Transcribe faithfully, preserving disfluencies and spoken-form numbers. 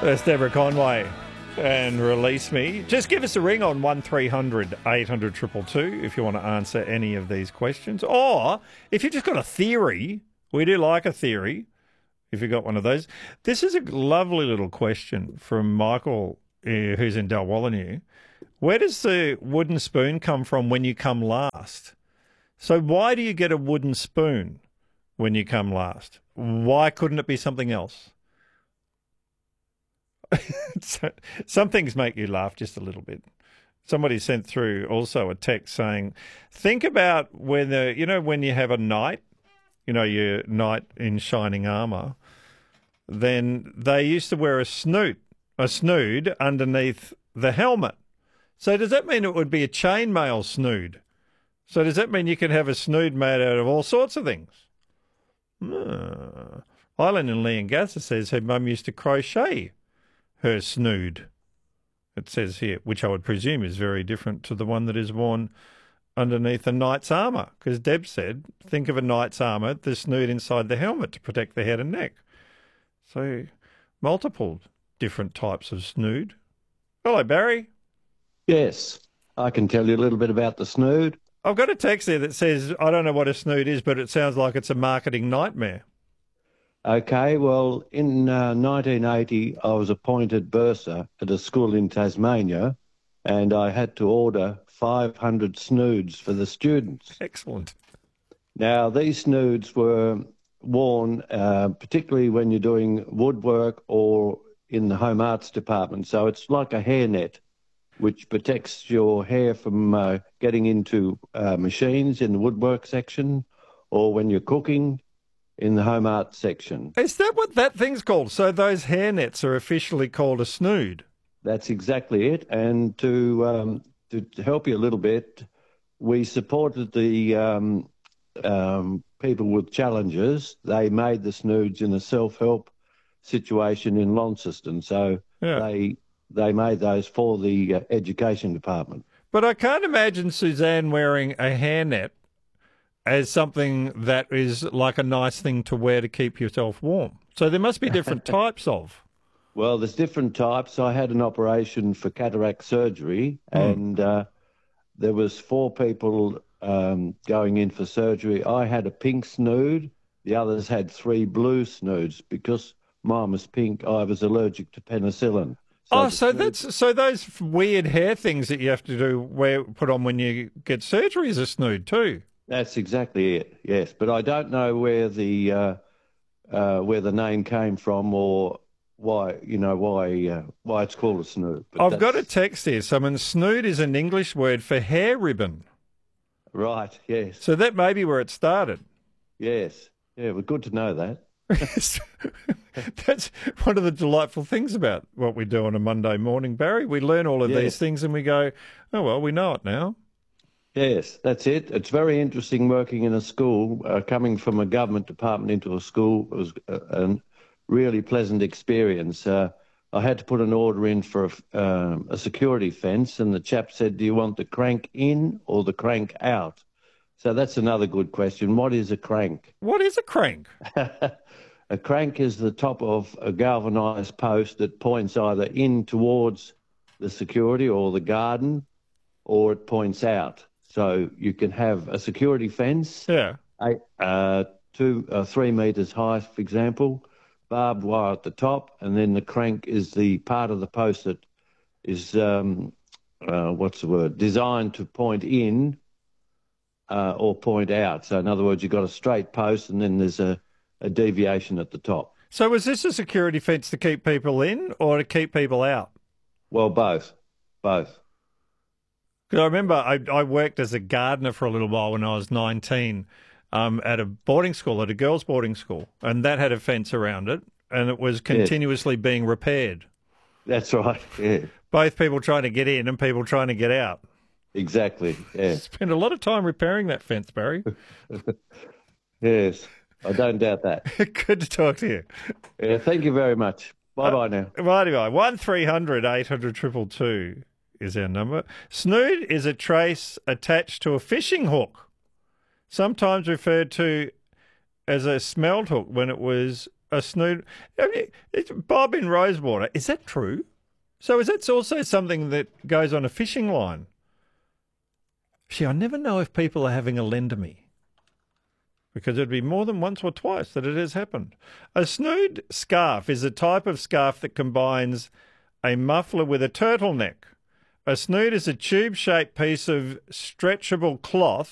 That's Deborah Conway and Release Me. Just give us a ring on one three hundred eight hundred two two two if you want to answer any of these questions. Or if you've just got a theory, we do like a theory, if you've got one of those. This is a lovely little question from Michael, uh, who's in Dalwallinu. Where does the wooden spoon come from when you come last? So why do you get a wooden spoon when you come last? Why couldn't it be something else? Some things make you laugh just a little bit. Somebody sent through also a text saying, think about when the, you know, when you have a knight, you know, your knight in shining armour, then they used to wear a snoot, a snood underneath the helmet. So does that mean it would be a chainmail snood? So does that mean you can have a snood made out of all sorts of things? Uh, Eileen in Leongatha says her mum used to crochet her snood, it says here, which I would presume is very different to the one that is worn underneath a knight's armour, because Deb said, think of a knight's armour, the snood inside the helmet to protect the head and neck. So multiple different types of snood. Hello, Barry. Yes, I can tell you a little bit about the snood. I've got a text there that says, I don't know what a snood is, but it sounds like it's a marketing nightmare. Okay, well, in uh, nineteen eighty, I was appointed bursar at a school in Tasmania, and I had to order five hundred snoods for the students. Excellent. Now, these snoods were worn uh, particularly when you're doing woodwork or in the home arts department. So it's like a hairnet, which protects your hair from uh, getting into uh, machines in the woodwork section, or when you're cooking in the home arts section. Is that what that thing's called? So those hairnets are officially called a snood? That's exactly it. And to um, to, to help you a little bit, we supported the um, um, people with challenges. They made the snoods in a self-help situation in Launceston. So yeah. they they made those for the uh, education department. But I can't imagine Suzanne wearing a hairnet as something that is like a nice thing to wear to keep yourself warm. So there must be different types of. Well, there's different types. I had an operation for cataract surgery, mm. and uh, there was four people um, going in for surgery. I had a pink snood. The others had three blue snoods. Because mine was pink, I was allergic to penicillin. So oh, so snood... that's so those weird hair things that you have to do, wear, put on when you get surgery is a snood too. That's exactly it. Yes, but I don't know where the uh, uh, where the name came from, or why you know why uh, why it's called a snood. But I've that's... got a text here. Someone snood is an English word for hair ribbon. Right. Yes. So that may be where it started. Yes. Yeah. Well, good to know that. That's one of the delightful things about what we do on a Monday morning, Barry. We learn all of yes. these things and we go, oh well, we know it now. Yes, that's it. It's very interesting working in a school. Uh, coming from a government department into a school was a, a really pleasant experience. Uh, I had to put an order in for a, um, a security fence, and the chap said, do you want the crank in or the crank out? So that's another good question. What is a crank? What is a crank? A crank is the top of a galvanised post that points either in towards the security or the garden, or it points out. So you can have a security fence, yeah, eight, uh, two, uh, three metres high, for example, barbed wire at the top, and then the crank is the part of the post that is, um, uh, what's the word, designed to point in uh, or point out. So in other words, you've got a straight post and then there's a, a deviation at the top. So was this a security fence to keep people in or to keep people out? Well, both, both. Because I remember I, I worked as a gardener for a little while when I was nineteen um, at a boarding school, at a girls' boarding school, and that had a fence around it, and it was continuously yes. being repaired. That's right, yeah. Both people trying to get in and people trying to get out. Exactly, yeah. Spent a lot of time repairing that fence, Barry. Yes, I don't doubt that. Good to talk to you. Yeah, thank you very much. Bye-bye uh, now. Bye-bye. one three hundred eight hundred two two two is our number. Snood is a trace attached to a fishing hook, sometimes referred to as a smelt hook when it was a snood. I mean, it's Bob in Rosewater. Is that true? So is that also something that goes on a fishing line? Gee, I never know if people are having a lend me, because it'd be more than once or twice that it has happened. A snood scarf is a type of scarf that combines a muffler with a turtleneck. A snood is a tube-shaped piece of stretchable cloth